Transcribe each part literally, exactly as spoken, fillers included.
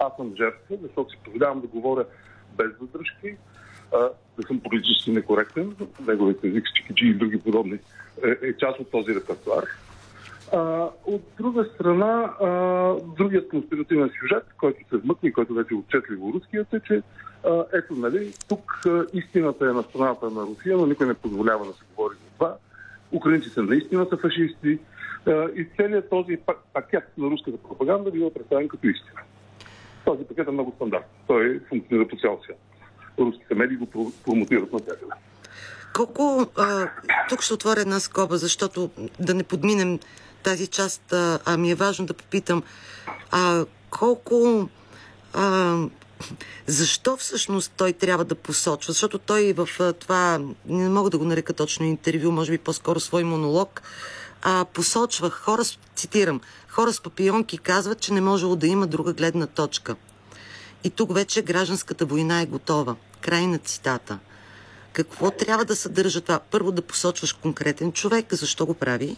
аз съм жертва, защото си позволявам да говоря без задръжки, да съм политически некоректен, неговите език, чикиджи и други подобни е, е част от този репертуар. А, от друга страна, а, другият конспиративен сюжет, който се вмъкне и който вече е отчетливо руският, е, че а, ето, нали, тук а, истината е на страната на Русия, но никой не позволява да се говори за това. Украинците наистина са фашисти а, и целият този пакет на руската пропаганда бива представен като истина. Този пакет е много стандартен. Той функционира по цял свят. Руските медии го промотират навсякъде. Колко... А, тук ще отворя една скоба, защото да не подминем тази част, а, а ми е важно да попитам, а колко... А, защо всъщност той трябва да посочва? Защото той в а, това, не мога да го нарека точно интервю, може би по-скоро свой монолог, а, посочва хора, цитирам, хора с папионки казват, че не можело да има друга гледна точка. И тук вече гражданската война е готова. Край на цитата. Какво трябва да съдържа това? Първо да посочваш конкретен човек, защо го прави,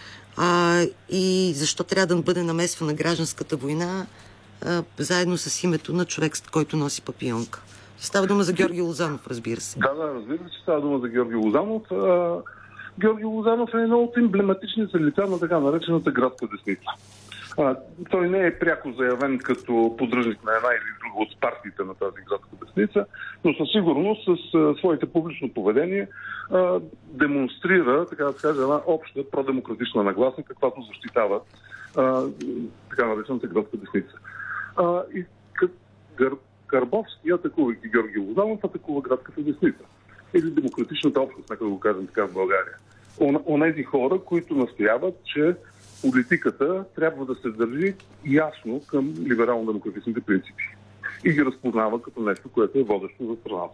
а, и защо трябва да бъде намесвана гражданската война а, заедно с името на човек, който носи папионка. Става дума за Георги Лозанов, разбира се. Да, да, разбира се, че става дума за Георги Лозанов. А, Георги Лозанов е едно от емблематичните лица на така наречената градска десница. А, той не е пряко заявен като поддръжник на една или друга от партиите на тази градска десница, но със сигурност с а, своите публично поведение а, демонстрира, така да кажа, една обща продемократична нагласа, каквато защитава а, така наречената градска десница. А, и Гър, Карбовски, атакувайки Георги Лозанов, атакува градската десница. Или демократичната общност, нека да го кажем така в България. Онези хора, които настояват, че политиката трябва да се държи ясно към либерално-демократичните принципи и ги разпознава като нещо, което е водещо за страната.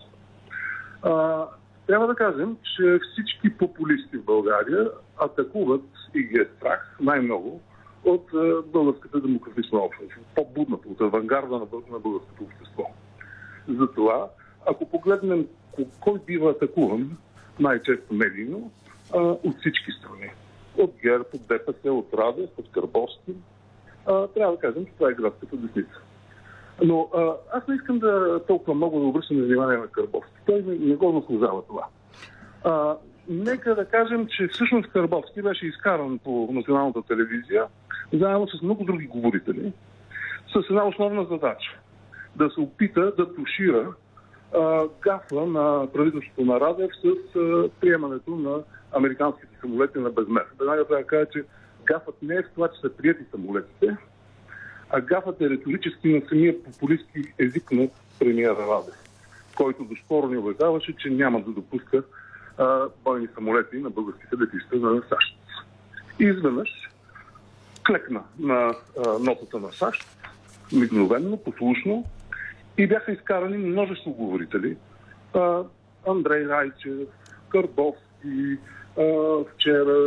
А, трябва да кажем, че всички популисти в България атакуват и ги е страх най-много от а, българската демократична общност, по-будната, от авангарда на, на българското общество. Затова, ако погледнем кой бива атакуван най-често медийно, а, от всички страни. От ГЕРБ, от ДПС, от Радев, от Карбовски. А, трябва да кажем, че това е градската десница. Но а, аз не искам да толкова много да обръщам внимание на Карбовски. Той не, не го наслужава това. А, нека да кажем, че всъщност Карбовски беше изкаран по националната телевизия, заедно с много други говорители, с една основна задача. Да се опита да тушира а, гафа на правителството на Радев с а, приемането на американските самолети на безмер. Веднага трябва да кажа, че гафът не е в това, че са приети самолетите, а гафът е риторически на самия популистски език на премиера Радев, който доскоро ни убеждаваше, че няма да допуска а, бойни самолети на българските летища на САЩ. И изведнъж клекна на а, нотата на САЩ, мигновенно, послушно, и бяха изкарани множество говорители. А, Андрей Райчев, Карбовски, а, вчера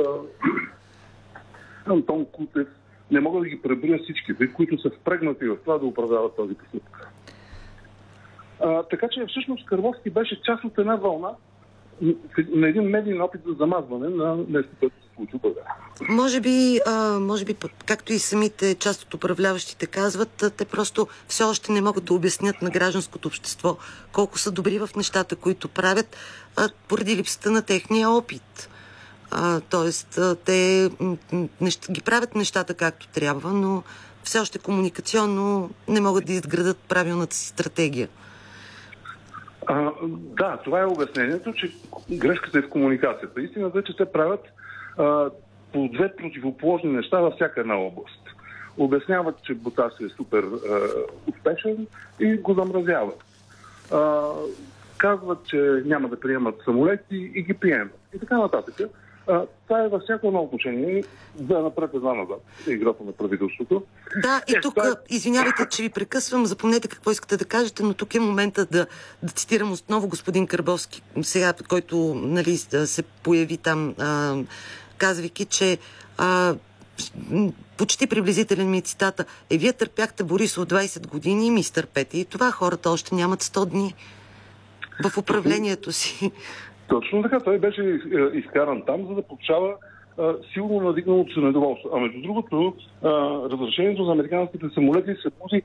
а, Антон Кутев. Не мога да ги преброя всичките, които са впрегнати в това да управляват този постъпка. А, така че всъщност Карбовски беше част от една вълна на един медиен опит за замазване на нещо, което се случи в България. Може би, а, може би, както и самите част от управляващите казват, те просто все още не могат да обяснят на гражданското общество колко са добри в нещата, които правят, а, поради липсата на техния опит. А, тоест, а, те неща, ги правят нещата както трябва, но все още комуникационно не могат да изградат правилната си стратегия. А, да, това е обяснението, че грешката е в комуникацията. Истината е, че те правят а, по две противоположни неща във всяка една област. Обясняват, че Боташ е супер а, успешен и го замразяват. А, казват, че няма да приемат самолети и ги приемат. И така нататък. А, това е във всяко едно отношение. Да, напред една назад. Е играта на правителството. Да, и тук, извинявайте, че ви прекъсвам, запомнете какво искате да кажете, но тук е момента да, да цитирам отново господин Карбовски, сега, който, нали, се появи там, а, казвайки, че а, почти приблизителен ми е цитата: е, вие търпяхте Борисов двайсет години и ми изтърпете. И това хората още нямат сто дни в управлението си. Точно така. Той беше изкаран там, за да получава силно надигналото се недоволство. А между другото, а, разрешението за американските самолети се буди